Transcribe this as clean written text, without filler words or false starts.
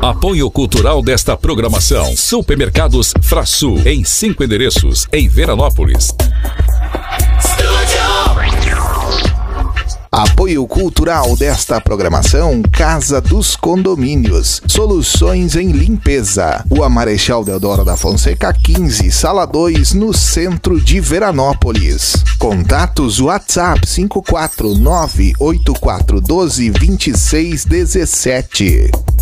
Apoio cultural desta programação: Supermercados Frasul, em 5 endereços, em Veranópolis. Apoio cultural desta programação: Casa dos Condomínios, soluções em limpeza. Rua Marechal Deodoro da Fonseca 15, Sala 2, no centro de Veranópolis. Contatos: WhatsApp 54984122617.